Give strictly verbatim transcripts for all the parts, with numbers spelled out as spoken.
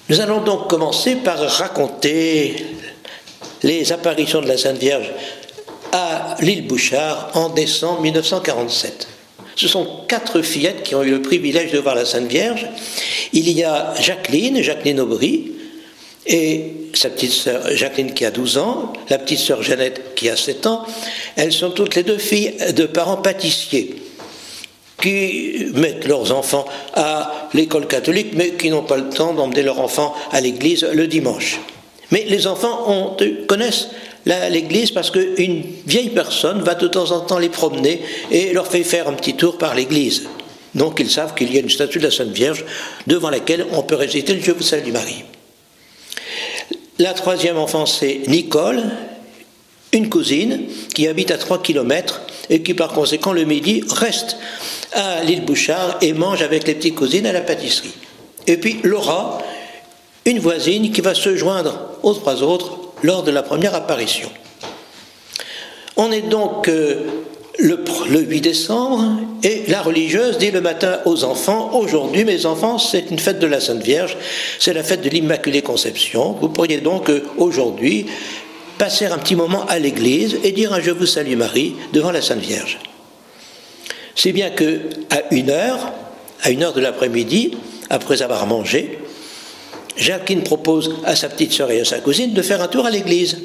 Nous allons donc commencer par raconter les apparitions de la Sainte Vierge à l'île Bouchard en décembre mille neuf cent quarante-sept. Ce sont quatre fillettes qui ont eu le privilège de voir la Sainte Vierge. Il y a Jacqueline, Jacqueline Aubry, et sa petite sœur Jacqueline qui a douze ans, la petite sœur Jeannette qui a sept ans. Elles sont toutes les deux filles de parents pâtissiers qui mettent leurs enfants à l'école catholique, mais qui n'ont pas le temps d'emmener leurs enfants à l'église le dimanche. Mais les enfants ont, connaissent la, l'église parce qu'une vieille personne va de temps en temps les promener et leur fait faire un petit tour par l'église. Donc ils savent qu'il y a une statue de la Sainte Vierge devant laquelle on peut réciter le « Je vous salue Marie ». La troisième enfant, c'est Nicole, une cousine qui habite à trois kilomètres et qui par conséquent le midi reste à l'île Bouchard et mange avec les petites cousines à la pâtisserie. Et puis Laura, une voisine qui va se joindre aux trois autres lors de la première apparition. On est donc euh, le, le huit décembre et la religieuse dit le matin aux enfants: aujourd'hui mes enfants, c'est une fête de la Sainte Vierge, c'est la fête de l'Immaculée Conception. Vous pourriez donc euh, aujourd'hui passer un petit moment à l'église et dire un « Je vous salue Marie » devant la Sainte Vierge. C'est bien que à une heure, à une heure de l'après-midi, après avoir mangé, Jacqueline propose à sa petite sœur et à sa cousine de faire un tour à l'église.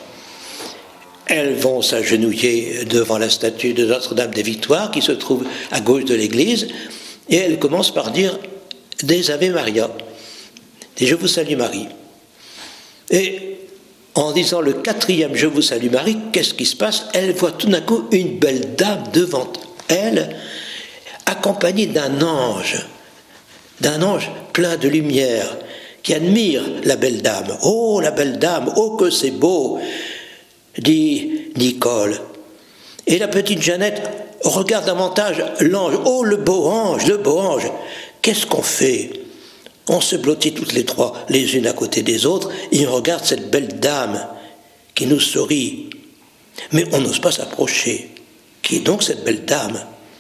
Elles vont s'agenouiller devant la statue de Notre-Dame des Victoires qui se trouve à gauche de l'église et elles commencent par dire des Ave Maria, des Je vous salue Marie. Et en disant le quatrième Je vous salue Marie, qu'est-ce qui se passe? Elle voit tout d'un coup une belle dame devant elle, accompagnée d'un ange, d'un ange plein de lumière, qui admire la belle dame. « Oh, la belle dame, oh que c'est beau !» dit Nicole. Et la petite Jeannette regarde davantage l'ange. « Oh, le beau ange, le beau ange !» Qu'est-ce qu'on fait? On se blottit toutes les trois, les unes à côté des autres, et on regarde cette belle dame qui nous sourit. Mais on n'ose pas s'approcher. Qui est donc cette belle dame?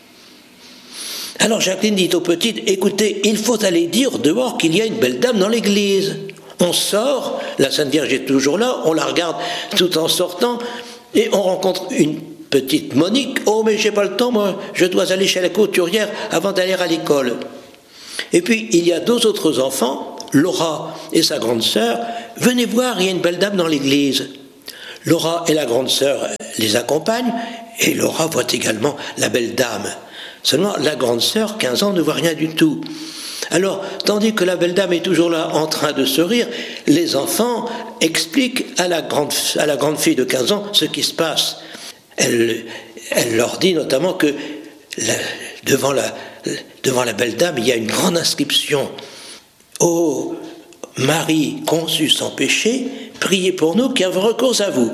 Alors Jacqueline dit aux petites: écoutez, il faut aller dire dehors qu'il y a une belle dame dans l'église. On sort, la Sainte Vierge est toujours là, on la regarde tout en sortant, et on rencontre une petite Monique. Oh, mais j'ai pas le temps, moi, je dois aller chez la couturière avant d'aller à l'école. Et puis il y a deux autres enfants, Laura et sa grande sœur. Venez voir, il y a une belle dame dans l'église. Laura et la grande sœur les accompagnent, et Laura voit également la belle dame. Seulement, la grande sœur, quinze ans, ne voit rien du tout. Alors, tandis que la belle dame est toujours là en train de se rire, les enfants expliquent à la grande, à la grande fille de quinze ans ce qui se passe. Elle, elle leur dit notamment que la, devant, la, devant la belle dame, il y a une grande inscription. « Ô Marie conçue sans péché, priez pour nous qui avons recours à vous. »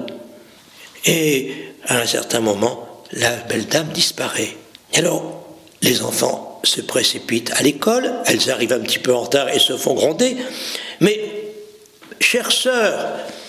Et à un certain moment, la belle dame disparaît. Alors, les enfants se précipitent à l'école, elles arrivent un petit peu en retard et se font gronder. Mais, chère sœur,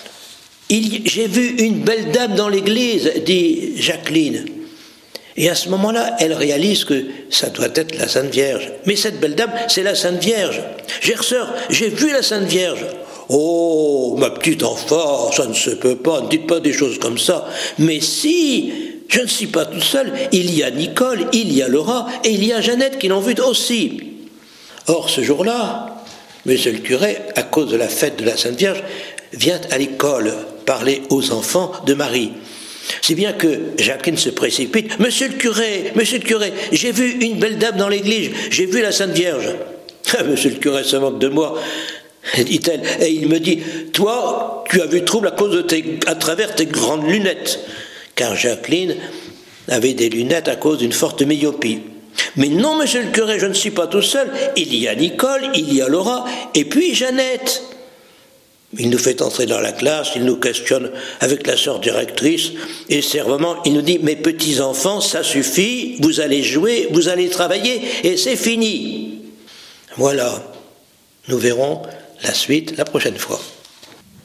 j'ai vu une belle dame dans l'église, dit Jacqueline. Et à ce moment-là, elle réalise que ça doit être la Sainte Vierge. Mais cette belle dame, c'est la Sainte Vierge. Chère sœur, j'ai vu la Sainte Vierge. Oh, ma petite enfant, ça ne se peut pas, ne dites pas des choses comme ça. Mais si, je ne suis pas toute seule, il y a Nicole, il y a Laura, et il y a Jeannette qui l'ont vue aussi. Or, ce jour-là, monsieur le curé, à cause de la fête de la Sainte Vierge, vient à l'école parler aux enfants de Marie. Si bien que Jacqueline se précipite. « Monsieur le curé, monsieur le curé, j'ai vu une belle dame dans l'église, j'ai vu la Sainte Vierge. » Ah, monsieur le curé se moque de moi, dit-elle, et il me dit « Toi, tu as vu trouble à cause de tes, à travers tes grandes lunettes. » Car Jacqueline avait des lunettes à cause d'une forte myopie. « Mais non, monsieur le curé, je ne suis pas tout seul. Il y a Nicole, il y a Laura, et puis Jeannette. » Il nous fait entrer dans la classe, il nous questionne avec la sœur directrice, et servement, il nous dit « Mes petits-enfants, ça suffit, vous allez jouer, vous allez travailler, et c'est fini. » Voilà, nous verrons la suite la prochaine fois.